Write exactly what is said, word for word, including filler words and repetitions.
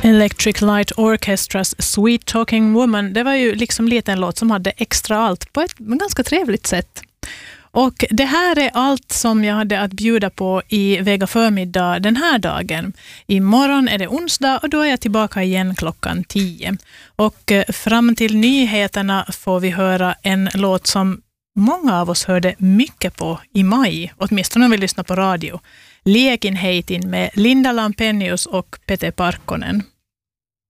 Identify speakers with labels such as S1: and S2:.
S1: Electric Light Orchestras Sweet Talking Woman, det var ju liksom lite en låt som hade extra allt på ett ganska trevligt sätt. Och det här är allt som jag hade att bjuda på i Vega förmiddag den här dagen. Imorgon är det onsdag och då är jag tillbaka igen klockan tio. Och fram till nyheterna får vi höra en låt som många av oss hörde mycket på i maj, åtminstone om vi lyssnar på radio. Liekin heitin med Linda Lampenius och Pete Parkkonen.